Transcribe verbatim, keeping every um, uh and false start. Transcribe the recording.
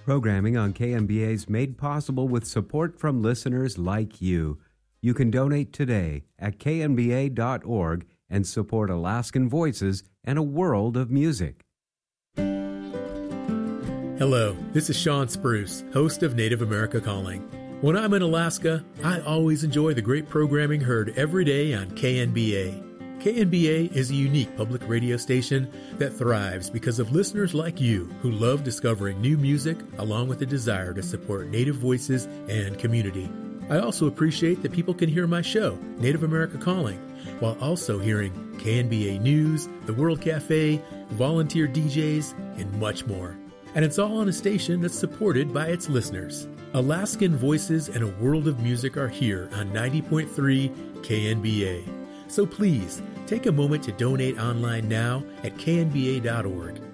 Programming on K N B A is made possible with support from listeners like you. You can donate today at K N B A dot org and support Alaskan Voices and a world of music. Hello, this is Sean Spruce, host of Native America Calling. When I'm in Alaska, I always enjoy the great programming heard every day on K N B A. K N B A is a unique public radio station that thrives because of listeners like you who love discovering new music along with a desire to support Native voices and community. I also appreciate that people can hear my show, Native America Calling, while also hearing K N B A News, The World Cafe, volunteer D Js, and much more. And it's all on a station that's supported by its listeners. Alaskan Voices and a World of Music are here on ninety point three K N B A. So please, take a moment to donate online now at K N B A dot org.